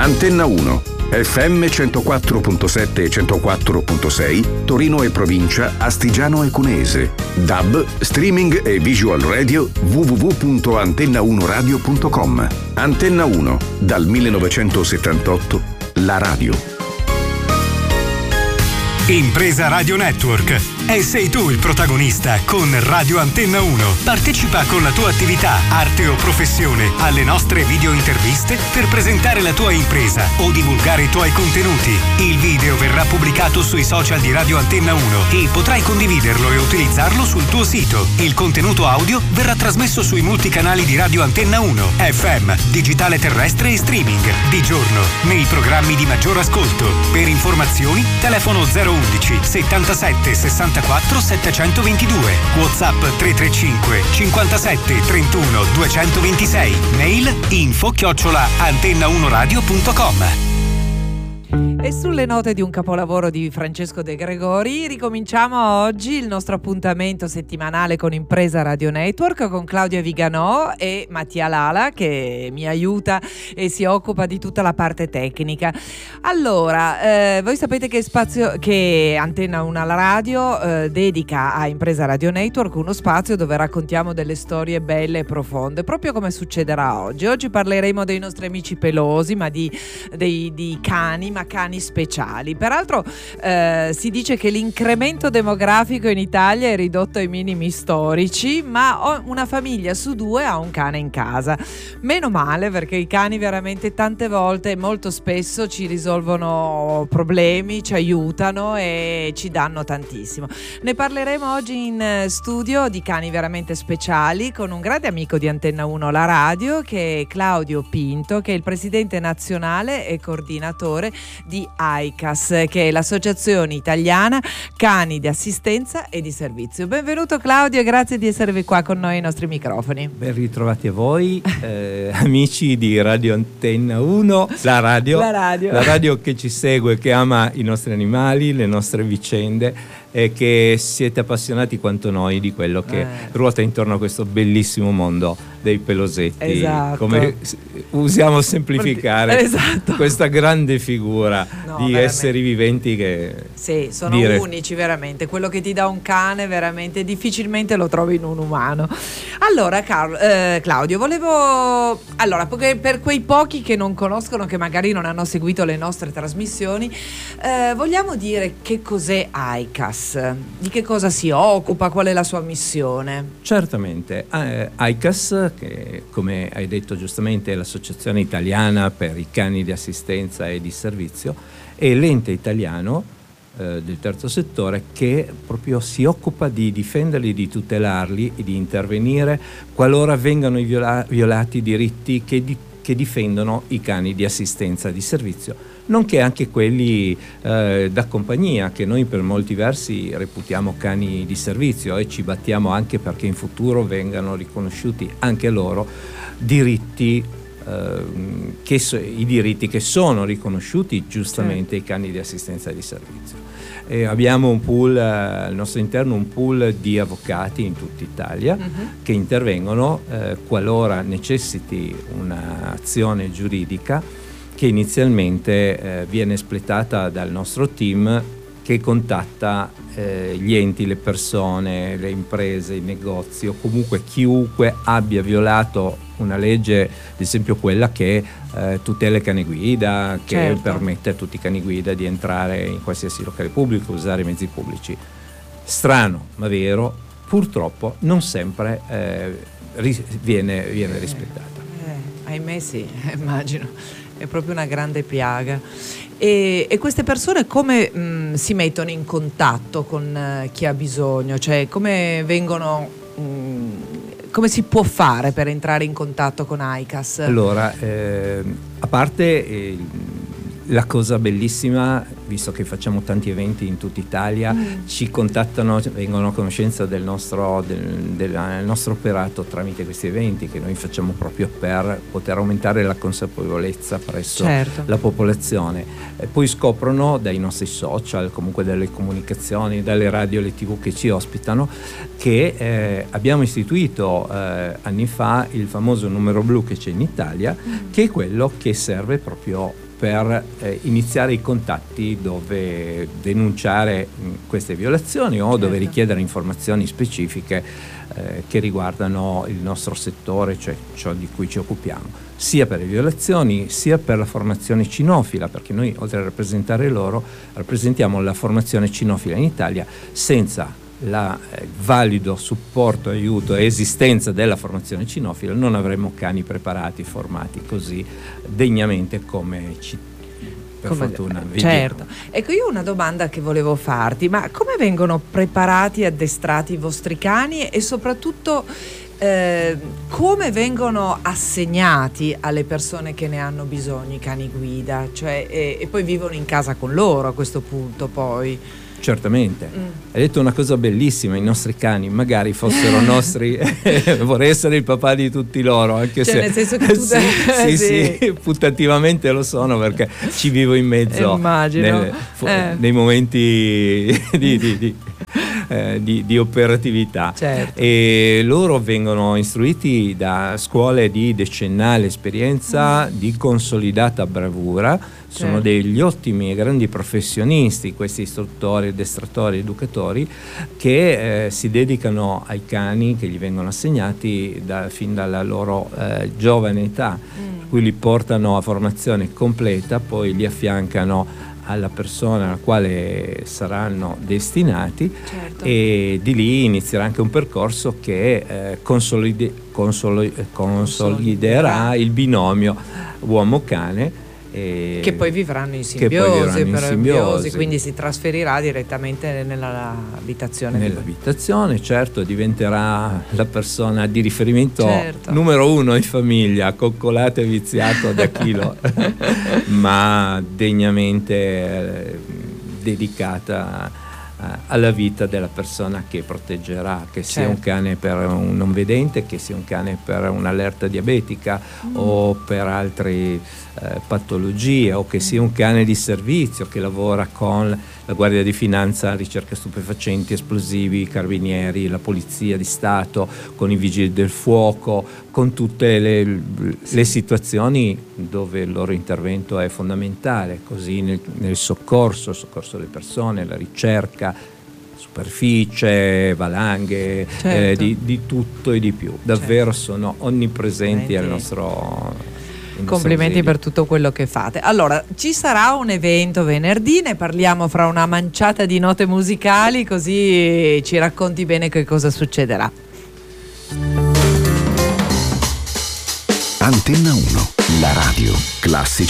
Antenna 1, FM 104.7 e 104.6, Torino e provincia, Astigiano e Cuneese. DAB, streaming e visual radio, www.antenna1radio.com. Antenna 1, dal 1978, la radio. Impresa Radio Network. E sei tu il protagonista con Radio Antenna 1. Partecipa con la tua attività, arte o professione alle nostre video interviste per presentare la tua impresa o divulgare i tuoi contenuti. Il video verrà pubblicato sui social di Radio Antenna 1 e potrai condividerlo e utilizzarlo sul tuo sito. Il contenuto audio verrà trasmesso sui multicanali di Radio Antenna 1, FM, digitale terrestre e streaming, di giorno, nei programmi di maggior ascolto. Per informazioni, telefono 011 77 64 722, WhatsApp 335 57 31 226, mail info@antenna1radio.com. E sulle note di un capolavoro di Francesco De Gregori ricominciamo oggi il nostro appuntamento settimanale con Impresa Radio Network con Claudia Viganò e Mattia Lala, che mi aiuta e si occupa di tutta la parte tecnica. Allora, voi sapete che Antenna 1 alla radio dedica a Impresa Radio Network uno spazio dove raccontiamo delle storie belle e profonde, proprio come succederà oggi. Oggi parleremo dei nostri amici pelosi, ma di cani, ma cani speciali. Peraltro si dice che l'incremento demografico in Italia è ridotto ai minimi storici, ma una famiglia su due ha un cane in casa. Meno male, perché i cani veramente tante volte, molto spesso, ci risolvono problemi, ci aiutano e ci danno tantissimo. Ne parleremo oggi in studio di cani veramente speciali con un grande amico di Antenna 1 la radio, che è Claudio Pinto, che è il presidente nazionale e coordinatore di AICAS, che è l'associazione italiana cani di assistenza e di servizio. Benvenuto Claudio e grazie di essere qua con noi ai nostri microfoni. Ben ritrovati a voi, amici di Radio Antenna 1, la radio che ci segue, che ama i nostri animali, le nostre vicende, e che siete appassionati quanto noi di quello che ruota intorno a questo bellissimo mondo dei pelosetti. Esatto. Come usiamo semplificare questa grande figura di esseri viventi che sono unici veramente. Quello che ti dà un cane veramente difficilmente lo trovi in un umano. Allora Claudio, per quei pochi che non conoscono, che magari non hanno seguito le nostre trasmissioni, vogliamo dire che cos'è AICAS? Di che cosa si occupa? Qual è la sua missione? Certamente, AICAS, che come hai detto giustamente è l'associazione italiana per i cani di assistenza e di servizio, è l'ente italiano del terzo settore che proprio si occupa di difenderli, di tutelarli e di intervenire qualora vengano violati i diritti che difendono i cani di assistenza e di servizio, nonché anche quelli da compagnia, che noi per molti versi reputiamo cani di servizio, e ci battiamo anche perché in futuro vengano riconosciuti anche loro diritti, i diritti che sono riconosciuti giustamente ai cani di assistenza e di servizio. Abbiamo un pool al nostro interno, un pool di avvocati in tutta Italia che intervengono qualora necessiti un'azione giuridica, che inizialmente viene espletata dal nostro team, che contatta gli enti, le persone, le imprese, i negozi o comunque chiunque abbia violato una legge, ad esempio quella che tutela i cani guida, che permette a tutti i cani guida di entrare in qualsiasi locale pubblico, usare i mezzi pubblici. Strano ma vero, purtroppo non sempre viene rispettata. Ahimè sì, immagino. È proprio una grande piaga. E queste persone come si mettono in contatto con chi ha bisogno? Cioè come vengono, come si può fare per entrare in contatto con AICAS? Allora, a parte la cosa bellissima, visto che facciamo tanti eventi in tutta Italia, ci contattano, vengono a conoscenza del nostro operato tramite questi eventi che noi facciamo proprio per poter aumentare la consapevolezza presso la popolazione. E poi scoprono dai nostri social, comunque dalle comunicazioni, dalle radio e le TV che ci ospitano, che abbiamo istituito anni fa il famoso numero blu che c'è in Italia, che è quello che serve proprio per iniziare i contatti dove denunciare queste violazioni o dove richiedere informazioni specifiche che riguardano il nostro settore, cioè ciò di cui ci occupiamo, sia per le violazioni sia per la formazione cinofila, perché noi oltre a rappresentare loro rappresentiamo la formazione cinofila in Italia. Senza il valido supporto, aiuto e esistenza della formazione cinofila non avremmo cani preparati, formati così degnamente come per fortuna vediamo. Certo. Ecco, io ho una domanda che volevo farti, ma come vengono preparati e addestrati i vostri cani e soprattutto come vengono assegnati alle persone che ne hanno bisogno i cani guida, cioè, e poi vivono in casa con loro a questo punto poi? Certamente, hai detto una cosa bellissima, i nostri cani magari fossero nostri, vorrei essere il papà di tutti loro, anche cioè, se nel senso che tu sì, putativamente lo sono, perché ci vivo in mezzo nei momenti di operatività. Certo. E loro vengono istruiti da scuole di decennale esperienza, di consolidata bravura. Sono degli ottimi e grandi professionisti questi istruttori, addestratori, educatori che si dedicano ai cani che gli vengono assegnati fin dalla loro giovane età, cui li portano a formazione completa, poi li affiancano alla persona alla quale saranno destinati. Certo. E di lì inizierà anche un percorso che consoliderà il binomio uomo-cane. Che poi vivranno in simbiosi, quindi si trasferirà direttamente nell'abitazione. Nell'abitazione, certo, diventerà la persona di riferimento numero uno in famiglia, coccolato e viziato da chilo, ma degnamente dedicata alla vita della persona che proteggerà, che sia un cane per un non vedente, che sia un cane per un'allerta diabetica o per altre patologie, o che sia un cane di servizio che lavora con la Guardia di Finanza, ricerca stupefacenti, esplosivi, carabinieri, la Polizia di Stato, con i Vigili del Fuoco, con tutte le situazioni dove il loro intervento è fondamentale, così nel soccorso delle persone, la ricerca, superficie, valanghe, di tutto e di più. Davvero sono onnipresenti al nostro... Complimenti per tutto quello che fate. Allora, ci sarà un evento venerdì, ne parliamo fra una manciata di note musicali, così ci racconti bene che cosa succederà. Antenna 1, la radio classici.